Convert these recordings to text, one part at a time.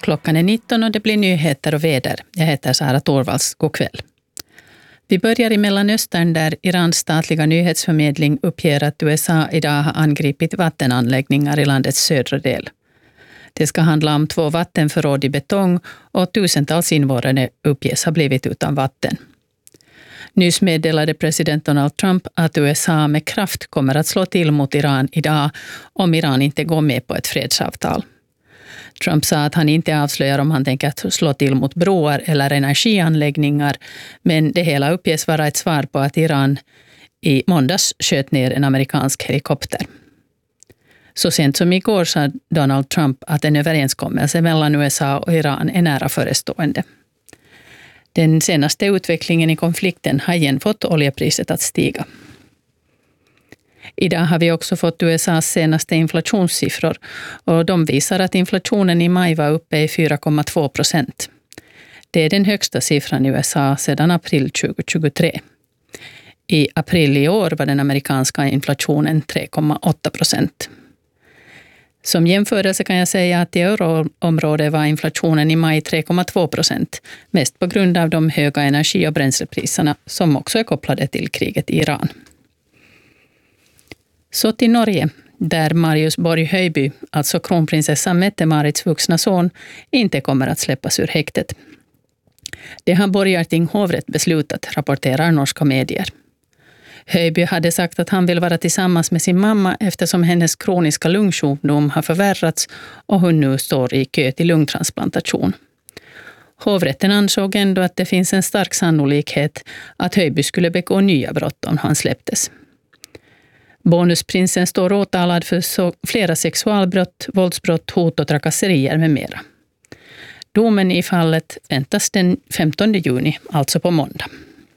Klockan är 19 och det blir nyheter och väder. Jag heter Sara Torvalds. God kväll. Vi börjar i Mellanöstern där Irans statliga nyhetsförmedling uppger att USA idag har angripit vattenanläggningar i landets södra del. Det ska handla om 2 vattenförråd i betong och tusentals invånare uppges ha blivit utan vatten. Nyss meddelade president Donald Trump att USA med kraft kommer att slå till mot Iran idag om Iran inte går med på ett fredsavtal. Trump sa att han inte avslöjar om han tänker slå till mot broar eller energianläggningar, men det hela uppges vara ett svar på att Iran i måndags sköt ner en amerikansk helikopter. Så sent som igår sa Donald Trump att en överenskommelse mellan USA och Iran är nära förestående. Den senaste utvecklingen i konflikten har igen fått oljepriset att stiga. Idag har vi också fått USAs senaste inflationssiffror och de visar att inflationen i maj var uppe i 4,2%. Det är den högsta siffran i USA sedan april 2023. I april i år var den amerikanska inflationen 3,8%. Som jämförelse kan jag säga att i euroområdet var inflationen i maj 3,2%, mest på grund av de höga energi- och bränslepriserna som också är kopplade till kriget i Iran. Så till Norge, där Marius Borg Høiby, alltså kronprinsessan Mette-Marits vuxna son, inte kommer att släppas ur häktet. Det har Borgarting hovrätt beslutat, rapporterar norska medier. Høiby hade sagt att han vill vara tillsammans med sin mamma eftersom hennes kroniska lungsjukdom har förvärrats och hon nu står i kö till lungtransplantation. Hovrätten ansåg ändå att det finns en stark sannolikhet att Høiby skulle begå nya brott om han släpptes. Bonusprinsen står åtalad för flera sexualbrott, våldsbrott, hot och trakasserier med mera. Domen i fallet väntas den 15 juni, alltså på måndag.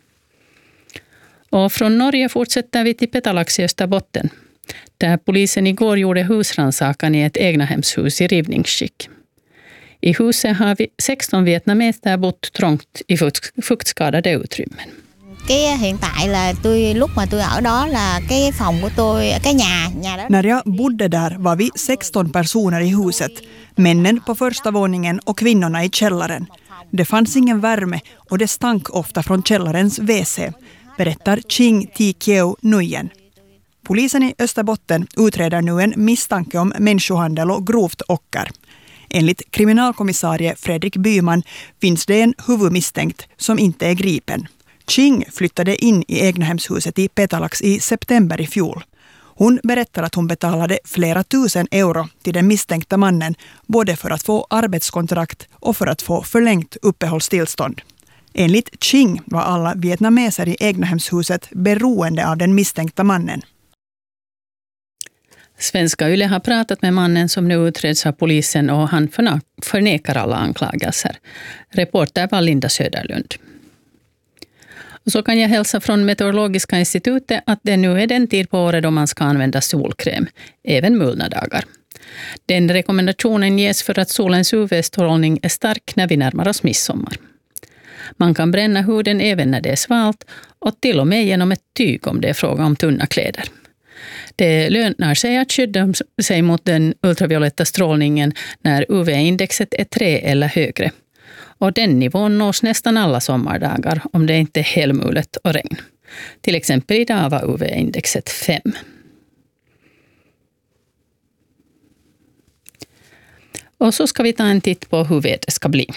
Och från Norge fortsätter vi till Petalax i Österbotten, där polisen igår gjorde husrannsakan i ett egnahemshus i rivningsskick. I huset har 16 vietnameser bott trångt i fuktskadade utrymmen. Hiện tại là lúc mà tôi ở đó là cái phòng của tôi, cái nhà đó. När jag bodde där var vi 16 personer i huset, männen på första våningen och kvinnorna i källaren. Det fanns ingen värme och det stank ofta från källarens WC, berättar Ching Thi Kieu Nguyen. Polisen i Österbotten utreder nu en misstanke om människohandel och grovt ocker. Enligt kriminalkommissarie Fredrik Byman finns det en huvudmisstänkt som inte är gripen. Ching flyttade in i egnahemshuset i Petalax i september i fjol. Hon berättar att hon betalade flera tusen euro till den misstänkta mannen både för att få arbetskontrakt och för att få förlängt uppehållstillstånd. Enligt Ching var alla vietnameser i egnahemshuset beroende av den misstänkta mannen. Svenska Yle har pratat med mannen som nu utreds av polisen och han förnekar alla anklagelser. Reporter var Linda Söderlund. Och så kan jag hälsa från Meteorologiska institutet att det nu är den tid på året då man ska använda solkräm, även mulna dagar. Den rekommendationen ges för att solens UV-strålning är stark när vi närmar oss midsommar. Man kan bränna huden även när det är svalt och till och med genom ett tyg om det är fråga om tunna kläder. Det lönar sig att skydda sig mot den ultravioletta strålningen när UV-indexet är 3 eller högre. Och den nivån nås nästan alla sommardagar om det inte är helmulet och regn. Till exempel idag var UV-indexet 5. Och så ska vi ta en titt på hur vädret ska bli.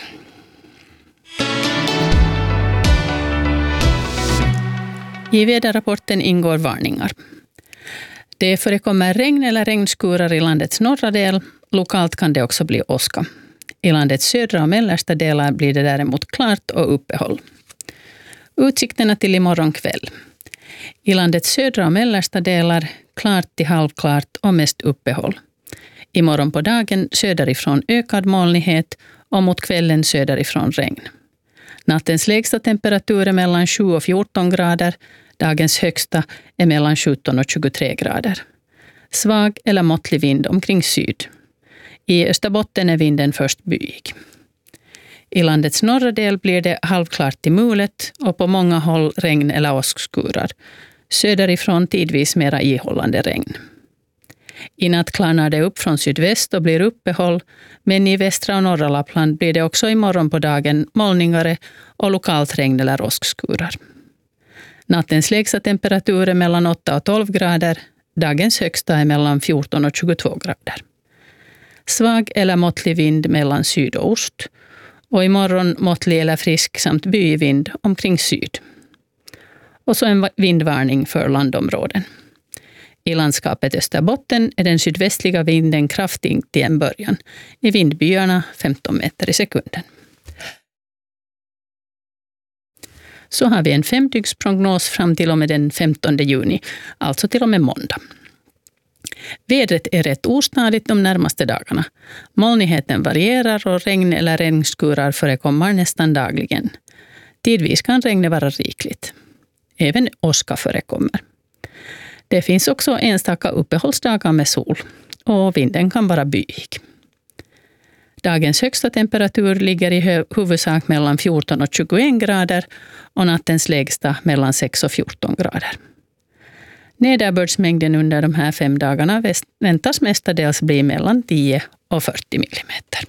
I väderrapporten ingår varningar. Det förekommer regn eller regnskurar i landets norra del. Lokalt kan det också bli åska. I landets södra och mellersta delar blir det däremot klart och uppehåll. Utsikterna till imorgon kväll. I landets södra och mellersta delar klart till halvklart och mest uppehåll. Imorgon på dagen söderifrån ökad molnighet och mot kvällen söderifrån regn. Nattens lägsta temperatur är mellan 7 och 14 grader. Dagens högsta är mellan 17 och 23 grader. Svag eller måttlig vind omkring syd. I Österbotten är vinden först byig. I landets norra del blir det halvklart till mulet och på många håll regn eller åskskurar. Söderifrån tidvis mera ihållande regn. I natt klarnar det upp från sydväst och blir uppehåll, men i västra och norra Lappland blir det också imorgon på dagen molnigare och lokalt regn eller åskskurar. Nattens lägsta temperatur är mellan 8 och 12 grader, dagens högsta är mellan 14 och 22 grader. Svag eller måttlig vind mellan syd och ost, och imorgon måttlig eller frisk samt byig vind omkring syd. Och så en vindvarning för landområden. I landskapet Österbotten är den sydvästliga vinden kraftig till en början. I vindbyarna 15 meter i sekunden. Så har vi en 5-dygnsprognos fram till och med den 15 juni, alltså till och med måndag. Vädret är rätt ostadigt de närmaste dagarna. Molnigheten varierar och regn eller regnskurar förekommer nästan dagligen. Tidvis kan regnet vara rikligt. Även åska förekommer. Det finns också enstaka uppehållsdagar med sol och vinden kan vara byig. Dagens högsta temperatur ligger i huvudsak mellan 14 och 21 grader och nattens lägsta mellan 6 och 14 grader. Nederbördsmängden under de här 5 dagarna väntas mestadels bli mellan 10 och 40 millimeter.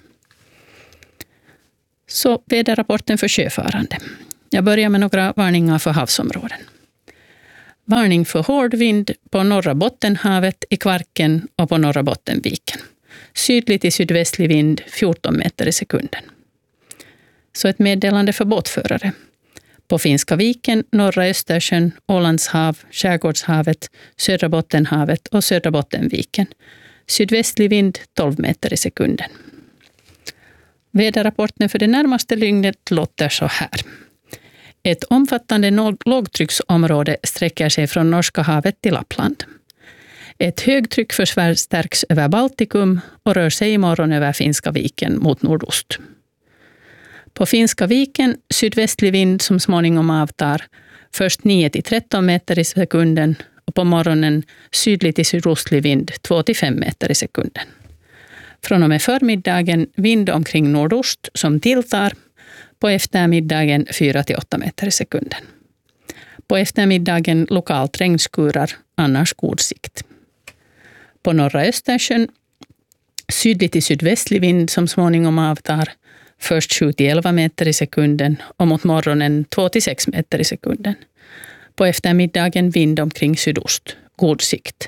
Så väderrapporten för sjöfarande. Jag börjar med några varningar för havsområden. Varning för hård vind på norra Bottenhavet, i Kvarken och på norra Bottenviken. Sydlig till sydvästlig vind 14 meter i sekunden. Så ett meddelande för båtförare. På Finska viken, norra Östersjön, Ålands hav, Skärgårdshavet, södra Bottenhavet och södra Bottenviken. Sydvästlig vind 12 meter i sekunden. Väderrapporten för det närmaste dygnet låter så här. Ett omfattande lågtrycksområde sträcker sig från Norska havet till Lappland. Ett högtryck förstärks över Baltikum och rör sig imorgon över Finska viken mot nordost. På Finska viken sydvästlig vind som småningom avtar, först 9-13 meter i sekunden och på morgonen sydlig till sydostlig vind 2-5 meter i sekunden. Från och med förmiddagen vind omkring nordost som tilltar, på eftermiddagen 4-8 meter i sekunden. På eftermiddagen lokalt regnskurar, annars god sikt. På norra Östersjön sydlig till sydvästlig vind som småningom avtar, först 7-11 meter i sekunden och mot morgonen 2-6 meter i sekunden. På eftermiddagen vind omkring sydost, god sikt.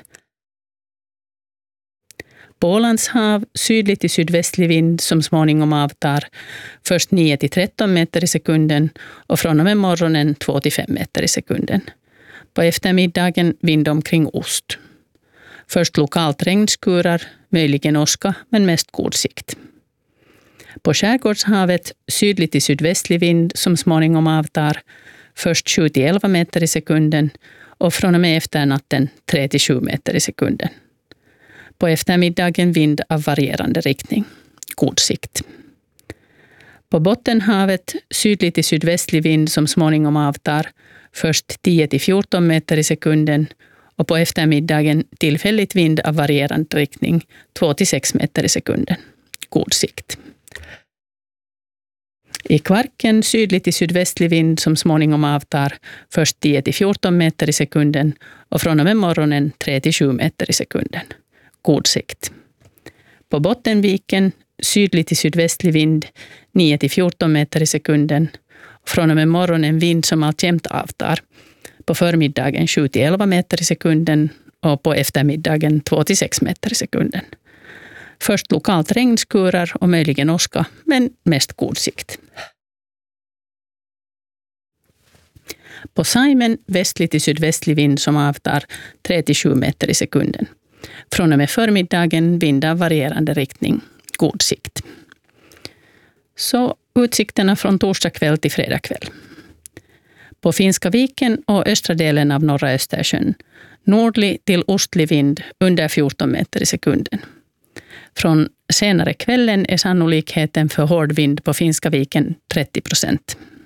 På Ålands hav sydlig till sydvästlig vind som småningom avtar, först 9-13 meter i sekunden och från och med morgonen 2-5 meter i sekunden. På eftermiddagen vind omkring ost. Först lokalt regnskurar, möjligen åska, men mest god sikt. På Skärgårdshavet sydlig till sydvästlig vind som småningom avtar, först 7-11 meter i sekunden och från och med efternatten 3-7 meter i sekunden. På eftermiddagen vind av varierande riktning, god sikt. På Bottenhavet sydlig till sydvästlig vind som småningom avtar, först 10-14 meter i sekunden och på eftermiddagen tillfälligt vind av varierande riktning, 2-6 meter i sekunden, god sikt. I Kvarken sydlig till sydvästlig vind som småningom avtar, först 10-14 meter i sekunden och från och med morgonen 3-7 meter i sekunden. God sikt. På Bottenviken sydlig till sydvästlig vind 9-14 meter i sekunden. Från och med morgonen vind som alltjämt avtar. På förmiddagen 7-11 meter i sekunden och på eftermiddagen 2-6 meter i sekunden. Först lokalt regnskurar och möjligen åska, men mest god sikt. På Saimen västlig till sydvästlig vind som avtar 3-7 meter i sekunden. Från och med förmiddagen vind av varierande riktning, god sikt. Så utsikterna från torsdag kväll till fredag kväll. På Finska viken och östra delen av norra Östersjön, nordlig till ostlig vind under 14 meter i sekunden. Från senare kvällen är sannolikheten för hård vind på Finska viken 30%.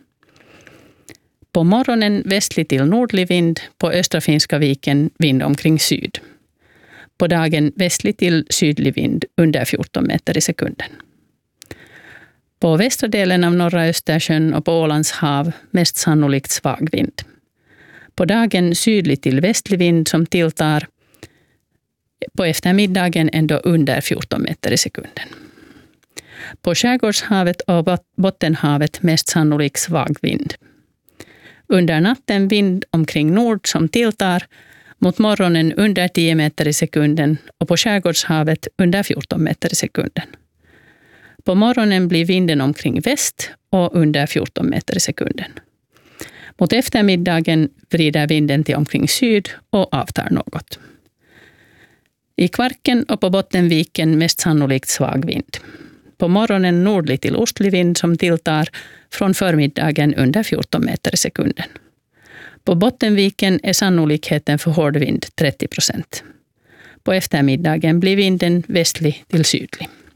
På morgonen västlig till nordlig vind, på östra Finska viken vind omkring syd. På dagen västlig till sydlig vind under 14 meter i sekunden. På västra delen av norra Östersjön och på Ålands hav mest sannolikt svag vind. På dagen sydlig till västlig vind som tilltar På eftermiddagen ändå under 14 meter i sekunden. På skärgårdshavet och Bottenhavet mest sannolikt svag vind. Under natten vind omkring nord som tilltar, mot morgonen under 10 meter i sekunden och på skärgårdshavet under 14 meter i sekunden. På morgonen blir vinden omkring väst och under 14 meter i sekunden. Mot eftermiddagen vrider vinden till omkring syd och avtar något. I Kvarken och på Bottenviken mest sannolikt svag vind. På morgonen nordlig till ostlig vind som tilltar, från förmiddagen under 14 meter i sekunden. På Bottenviken är sannolikheten för hård vind 30%. På eftermiddagen blir vinden västlig till sydlig.